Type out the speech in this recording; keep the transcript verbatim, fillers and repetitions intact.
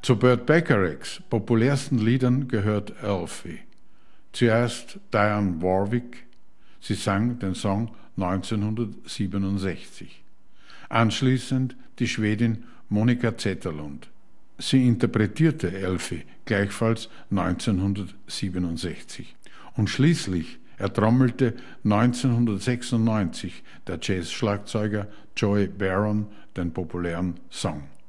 Zu Burt Bacharachs populärsten Liedern gehört Elfie. Zuerst Dionne Warwick, sie sang den Song neunzehnhundertsiebenundsechzig. Anschließend die Schwedin Monica Zetterlund. Sie interpretierte Elfie gleichfalls neunzehnhundertsiebenundsechzig. Und schließlich ertrommelte neunzehnhundertsechsundneunzig der Jazz-Schlagzeuger Joey Baron den populären Song.